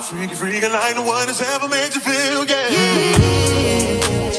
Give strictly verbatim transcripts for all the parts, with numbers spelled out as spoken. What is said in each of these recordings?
freaky, freaky like no one has ever made you feel, yeah. yeah.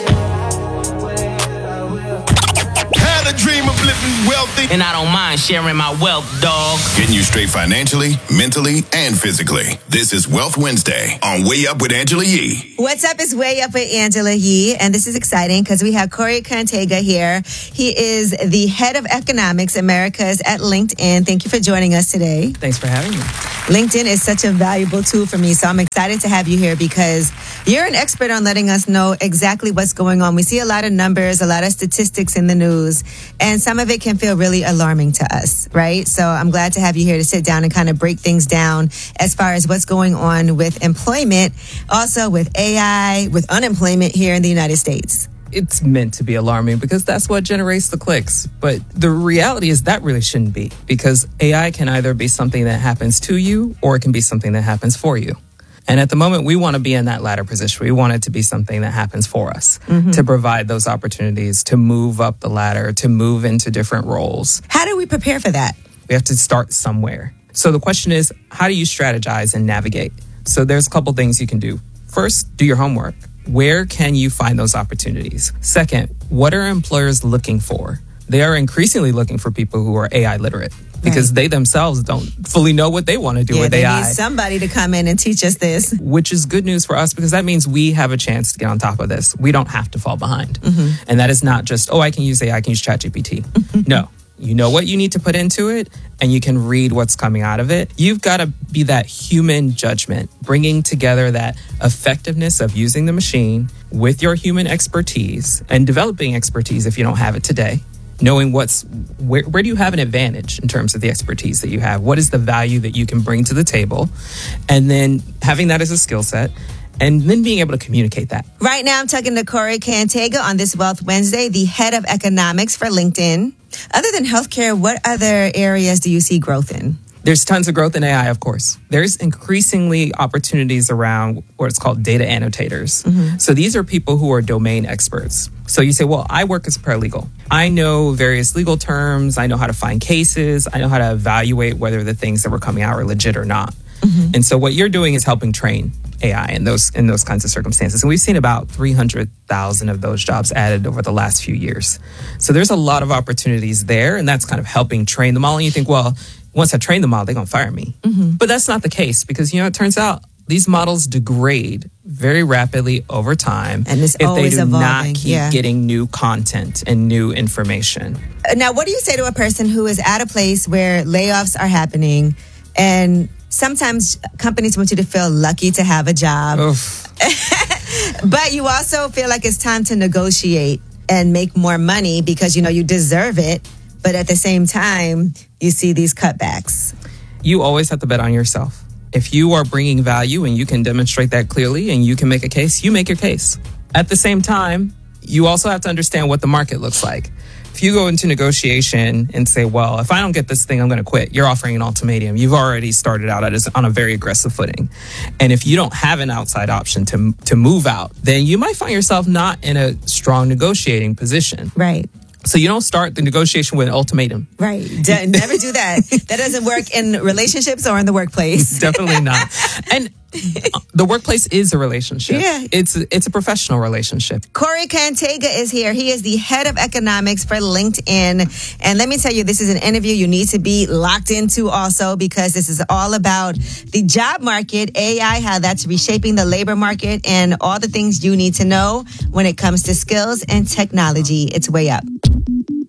Had a dream of living wealthy, and I don't mind sharing my wealth, dog. Getting you straight financially, mentally, and physically. This is Wealth Wednesday on Way Up with Angela Yee. What's up? It's Way Up with Angela Yee, and this is exciting because we have Corey Cantega here. He is the head of economics Americas at LinkedIn. Thank you for joining us today. Thanks for having me. LinkedIn is such a valuable tool for me, so I'm excited to have you here because you're an expert on letting us know exactly what's going on. We see a lot of numbers, a lot of statistics in the news, and some of it can feel really alarming to us, right? So I'm glad to have you here to sit down and kind of break things down as far as what's going on with employment, also with A I, with unemployment here in the United States. It's meant to be alarming because that's what generates the clicks. But the reality is that really shouldn't be, because A I can either be something that happens to you or it can be something that happens for you. And at the moment, we want to be in that latter position. We want it to be something that happens for us, mm-hmm. to provide those opportunities, to move up the ladder, to move into different roles. How do we prepare for that? We have to start somewhere. So the question is, how do you strategize and navigate? So there's a couple things you can do. First, do your homework. Where can you find those opportunities? Second, what are employers looking for? They are increasingly looking for people who are A I literate, because right. they themselves don't fully know what they want to do yeah, with they A I. Need somebody to come in and teach us this. Which is good news for us, because that means we have a chance to get on top of this. We don't have to fall behind. Mm-hmm. And that is not just, oh, I can use A I, I can use ChatGPT. Mm-hmm. No. You know what you need to put into it, and you can read what's coming out of it. You've got to be that human judgment, bringing together that effectiveness of using the machine with your human expertise and developing expertise if you don't have it today. Knowing what's where, where do you have an advantage in terms of the expertise that you have? What is the value that you can bring to the table? And then having that as a skill set, and then being able to communicate that. Right now, I'm talking to Corey Cantega on this Wealth Wednesday, the head of economics for LinkedIn. Other than healthcare, what other areas do you see growth in? There's tons of growth in A I, of course. There's increasingly opportunities around what's called data annotators. Mm-hmm. So these are people who are domain experts. So you say, well, I work as a paralegal. I know various legal terms. I know how to find cases. I know how to evaluate whether the things that were coming out are legit or not. Mm-hmm. And so what you're doing is helping train A I in those in those kinds of circumstances. And we've seen about three hundred thousand of those jobs added over the last few years. So there's a lot of opportunities there, and that's kind of helping train the model. And you think, well, once I train the model, they're going to fire me. Mm-hmm. But that's not the case, because, you know, it turns out these models degrade very rapidly over time, and it's if always they do evolving. not keep yeah. getting new content and new information. Now, what do you say to a person who is at a place where layoffs are happening, and sometimes companies want you to feel lucky to have a job, but you also feel like it's time to negotiate and make more money because, you know, you deserve it. But at the same time, you see these cutbacks. You always have to bet on yourself. If you are bringing value and you can demonstrate that clearly and you can make a case, you make your case. At the same time, you also have to understand what the market looks like. If you go into negotiation and say, well, if I don't get this thing, I'm going to quit, you're offering an ultimatum. You've already started out on a very aggressive footing. And if you don't have an outside option to to move out, then you might find yourself not in a strong negotiating position. Right. So you don't start the negotiation with an ultimatum. Right. D- never do that. That doesn't work in relationships or in the workplace. Definitely not. And the workplace is a relationship. Yeah. It's a, it's a professional relationship. Corey Cantega is here. He is the head of economics for LinkedIn. And let me tell you, this is an interview you need to be locked into also, because this is all about the job market, A I, how that's reshaping the labor market, and all the things you need to know when it comes to skills and technology. It's Way Up.